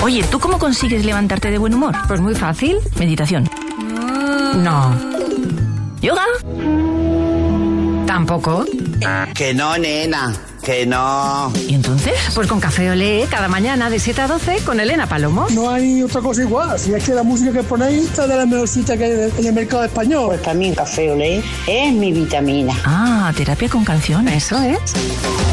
Oye, ¿tú cómo consigues levantarte de buen humor? Pues muy fácil. Meditación. No. ¿Yoga? Tampoco. Que no, nena, que no. ¿Y entonces? Pues con Café Olé, cada mañana de 7 a 12 con Elena Palomo. No hay otra cosa igual. Si es que la música que ponéis está de la mejor cita que hay en el mercado español. Pues también Café Olé es mi vitamina. Ah, terapia con canciones. Eso es.